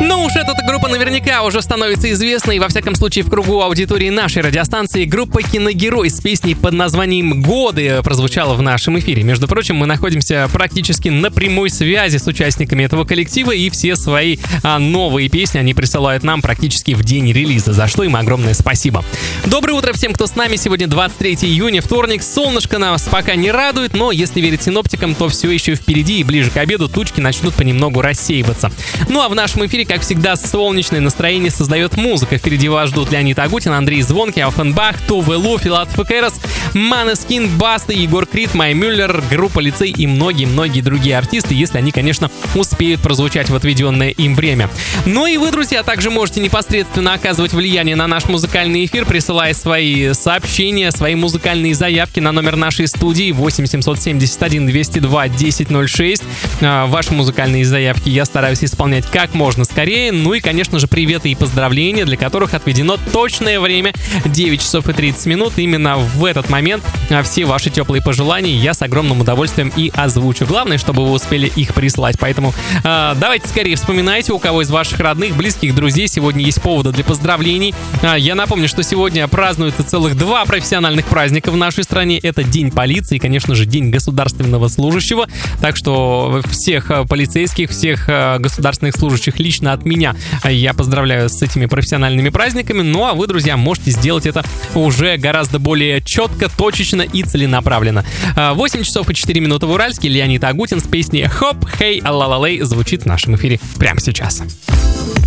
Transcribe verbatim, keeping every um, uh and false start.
Ну уж эта группа наверняка уже становится известной, во всяком случае в кругу аудитории нашей радиостанции. Группа «Киногерой» с песней под названием «Годы» прозвучала в нашем эфире. Между прочим, мы находимся практически на прямой связи с участниками этого коллектива, и все свои а, новые песни они присылают нам практически в день релиза, за что им огромное спасибо. Доброе утро всем, кто с нами. Сегодня двадцать третьего июня, вторник. Солнышко нас пока не радует, но если верить синоптикам, то все еще впереди, и ближе к обеду тучки начнут понемногу рассеиваться. Ну а в нашем эфире, как всегда, солнечное настроение создает музыка. Впереди вас ждут Леонид Агутин, Андрей Звонкий, Оффенбах, Туве Лу, Филат Фекерас, Måneskin, Баста, Егор Крид, Май Мюллер, группа Лицей и многие-многие другие артисты, если они, конечно, успеют прозвучать в отведенное им время. Ну и вы, друзья, также можете непосредственно оказывать влияние на наш музыкальный эфир, присылая свои сообщения, свои музыкальные заявки на номер нашей студии восемь семьсот семьдесят один двести два десять ноль шесть. Ваши музыкальные заявки я стараюсь исполнять как можно скорее. Ну и, конечно же, приветы и поздравления, для которых отведено точное время девять часов и тридцать минут. Именно в этот момент все ваши теплые пожелания я с огромным удовольствием и озвучу. Главное, чтобы вы успели их прислать. Поэтому э, давайте скорее вспоминайте, у кого из ваших родных, близких, друзей сегодня есть поводы для поздравлений. Э, я напомню, что сегодня празднуется целых два профессиональных праздника в нашей стране. Это День полиции и, конечно же, День государственного служащего. Так что всех полицейских, всех государственных служащих лично от меня я поздравляю с этими профессиональными праздниками. Ну а вы, друзья, можете сделать это уже гораздо более четко, точечно и целенаправленно. восемь часов и четыре минуты в Уральске. Леонид Агутин с песней «Хоп, хей, аллалалей» звучит в нашем эфире прямо сейчас.